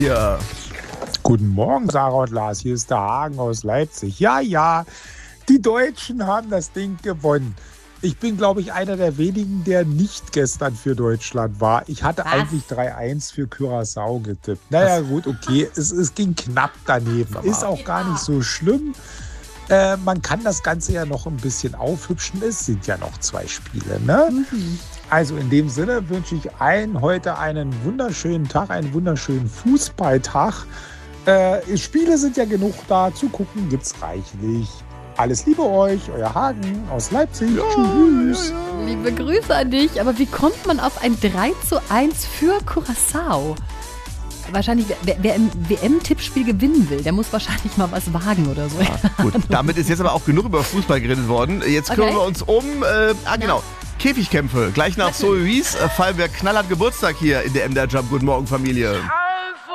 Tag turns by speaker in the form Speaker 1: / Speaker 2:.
Speaker 1: Ja.
Speaker 2: Guten Morgen, Sarah und Lars. Hier ist der Hagen aus Leipzig. Ja, die Deutschen haben das Ding gewonnen. Ich bin, glaube ich, einer der wenigen, der nicht gestern für Deutschland war. Ich hatte eigentlich 3-1 für Curaçao getippt. Naja, gut, okay. Es ging knapp daneben. Ist auch gar nicht so schlimm. Man kann das Ganze ja noch ein bisschen aufhübschen. Es sind ja noch 2 Spiele, ne? Also in dem Sinne wünsche ich heute einen wunderschönen Tag, einen wunderschönen Fußballtag. Spiele sind ja genug da. Zu gucken gibt's reichlich. Alles Liebe euch, euer Hagen aus Leipzig. Tschüss.
Speaker 3: Ja. Liebe Grüße an dich. Aber wie kommt man auf ein 3-1 für Curaçao? Wahrscheinlich, wer im WM-Tippspiel gewinnen will, der muss wahrscheinlich mal was wagen oder so.
Speaker 1: Ja, gut, damit ist jetzt aber auch genug über Fußball geredet worden. Jetzt kümmern wir uns genau. Käfigkämpfe. Gleich nach Zoe Wies feiern wir knallhart Geburtstag hier in der MDR Jump. Guten Morgen, Familie.